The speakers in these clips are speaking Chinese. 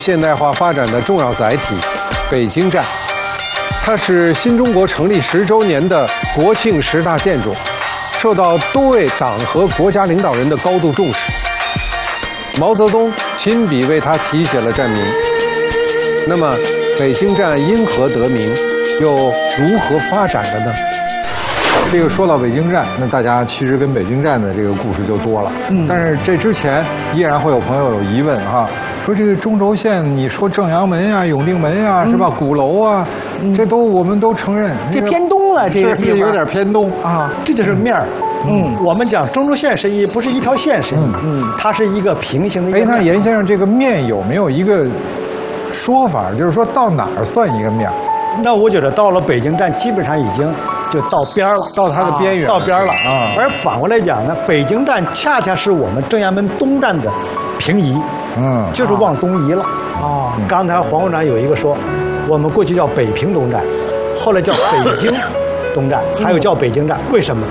现代化发展的重要载体——北京站，它是新中国成立10周年的国庆10大建筑，受到多位党和国家领导人的高度重视。毛泽东亲笔为它题写了站名。那么，北京站因何得名，又如何发展的呢？ 这个说到北京站，那大家其实跟北京站的这个故事就多了。但是这之前依然会有朋友有疑问哈，说这个中轴线，你说正阳门呀、永定门呀，是吧？鼓楼啊，这都我们都承认。 这偏东了，这个地方有点偏东啊， 这就是面儿。我们讲中轴线深意不是一条线深意，它是一个平行的一个面。 那严先生，这个面有没有一个说法，就是说到哪儿算一个面？ 那我觉得到了北京站，基本上已经就到边儿了， 到它的边缘， 到边儿了啊。而反过来讲呢，北京站恰恰是我们正阳门东站的平移，就是往东移了。刚才黄会长有一个说，我们过去叫北平东站，后来叫北京东站，还有叫北京站，为什么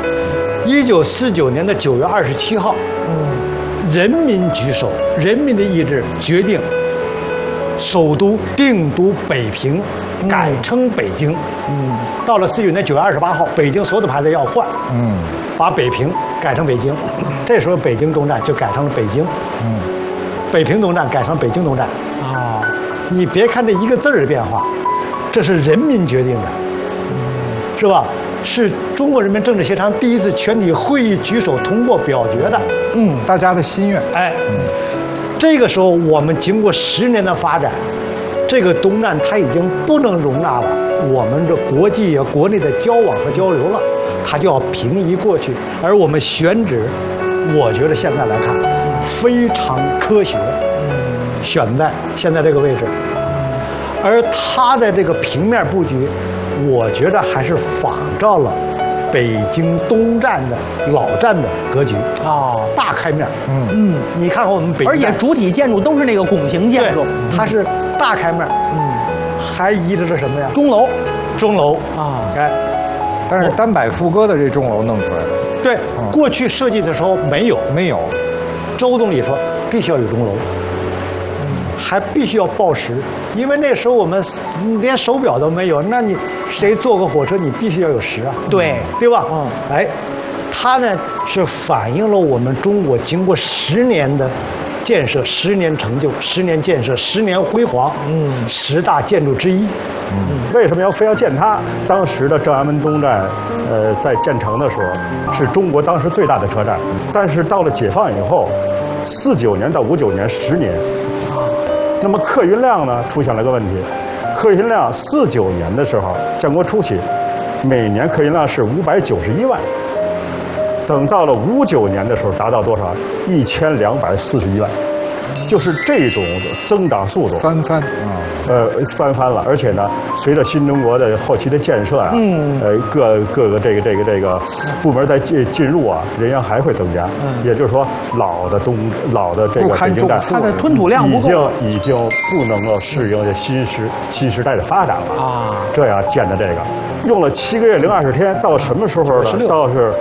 ？1949年的9月27号，人民举手，人民的意志决定，首都定都北平，改称北京。到了49年9月28号，北京所有的牌子要换，把北平改成北京。这时候北京东站就改成了北京，北平东站改成北京东站。你别看这一个字儿的变化，这是人民决定的，是吧？是中国人民政治协商第一次全体会议举手通过表决的， 大家的心愿。 这个时候我们经过10年的发展，这个东站它已经不能容纳了我们这国际和国内的交往和交流了，它就要平移过去。而我们选址，我觉得现在来看非常科学，选在现在这个位置，而它的这个平面布局，我觉得还是仿照了北京东站的老站的格局大开面。你看看我们北京站， 而且主体建筑都是那个拱形建筑， 它是大开面。还移着是什么呀？ 钟楼， 钟楼但是单摆副歌的这钟楼弄出来的。 对，过去设计的时候没有。周总理说必须要有钟楼，还必须要报时，因为那时候我们连手表都没有，那你谁坐个火车你必须要有时啊，对吧？它呢是反映了我们中国经过10年的建设、10年成就、10年建设、10年辉煌，10大建筑之一。 为什么非要建它？当时的正阳门东站，在建成的时候是中国当时最大的车站，但是到了解放以后，49年到59年10年，那么客运量呢出现了个问题，客运量49年的时候，建国初期，每年客运量是591万。等到了59年的时候，达到多少？1241万，就是这种增长速度翻番了。而且呢，随着新中国的后期的建设啊，各个这个部门在进入啊，人员还会增加。也就是说，老的这个北京站， 它的吞吐量不够， 已经不能够适应新时代的发展了这样建的这个，用了7个月020天，到什么时候呢？到是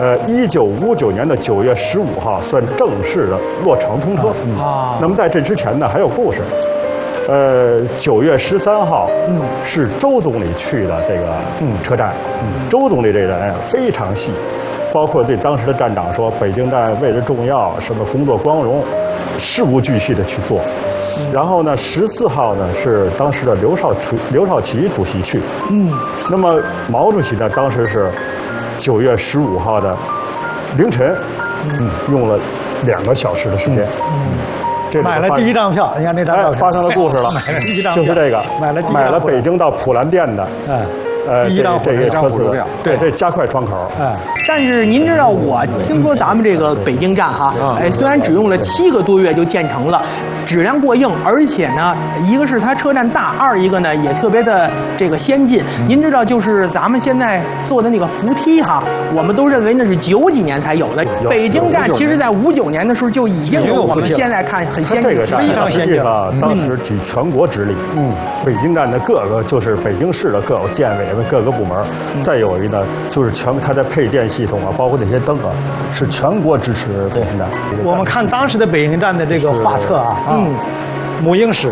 1959年的9月15号算正式的落成通车。那么在这之前呢，还有故事。9月13号，是周总理去的这个车站。周总理这人非常细，包括对当时的站长说，北京站位置重要，什么工作光荣，事无巨细的去做。然后呢，14号呢是当时的刘少奇主席去。那么毛主席呢，当时是9月15号的凌晨，用了2个小时的时间。 买了第一张票，你看那张票发生了故事了。 买了第一张票， 就是这个，买了北京到普兰店的， 第一张这个车次， 对， 这加快窗口。 但是您知道，我听说咱们这个北京站虽然只用了7个多月就建成了，质量过硬，而且呢，一个是它车站大，二一个呢也特别的这个先进。您知道，就是咱们现在做的那个扶梯我们都认为那是90几年才有的。北京站其实在59年的时候就已经有我们现在看很先进， 这个站实际上当时举全国之力，北京站的各个就是北京市的各个建委各个部门，再有一个就是它的配电系统包括这些灯是全国支持北京站。 我们看当时的北京站的这个画册母婴室、